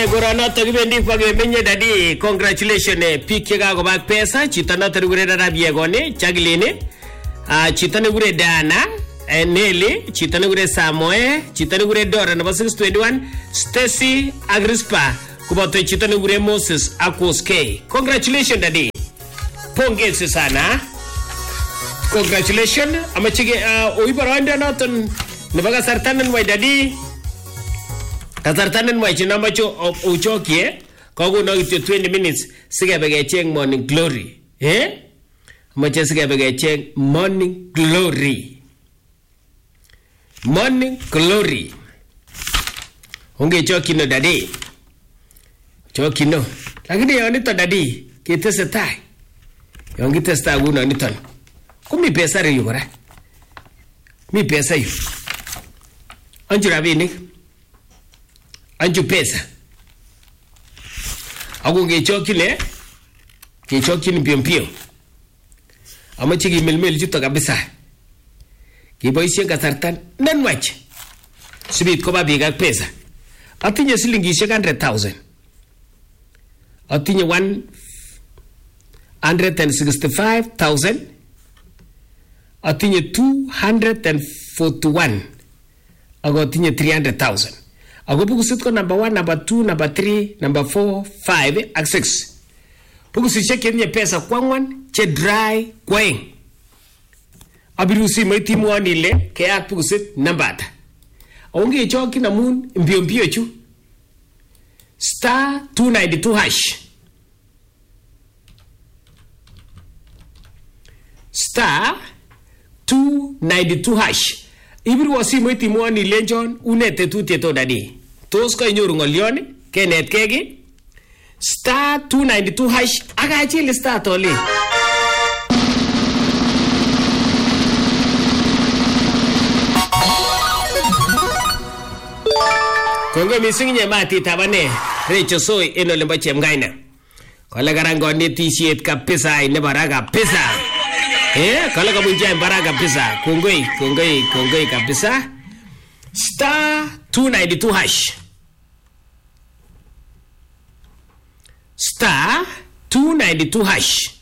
Goranoto kibendi pagemenye dadi. Congratulations piik chekakobak pesa. Chito noto nekure Rabiegone Chagilini, chito nekure Dana Nelly, chito nekure Samoe, chito nekure Dora nebo 621, Stacy Agrispa, kuboto chito nekure Moses Akoske. Congratulations dadi. Pongezi sana. Congratulations. Amachige oibarondo noton nebo kasartanen way dadi. Kasartanen way chinamacho uchokie koguno kityo 20 minutes sikebe kecheng morning glory. Amache sikebe kecheng morning glory. Morning glory. Onge chokino dadi. Chokino. Lakini yonito dadi kitesetai. Yon kitestai kuno niton. Kumi pesa reyu kora. Mi pesa yu. Anju rabinik. Anju pesa. Ako ngechokine. Kechokine mpio. Amache kimilmil chuto kabisa. Kiboisien kasartan nenwach. Sibit koba biik ak pesa. Atinye silingishek 100,000. Atinye 165,000. Atinye 241. Ako atinye 300,000. Ako bukusit ko number 1, number 2, number 3, number 4, 5 ak 6. Bukusishek kenye pesa kwangwan che dry kweng. Abirusi maitimwani ile keyak bukusit nambata. Onge choki namun mbio chu. Star 292 hash. Star 292 hash. Ibiru wasi maitimwani lenjon unete tutieto dadi. Tos ko inyoru ngolioni kenet kegi. Star 292 hash agachili star tole. Kongo mising nye mati tabane Recho Soi eno lemba chemgaina. Kala garangoni t-shirt kabisa ine baraka pesa. Kala kabunja baraka pesa. Kongoi kabisa. Star 292 hash. Star 292 hash.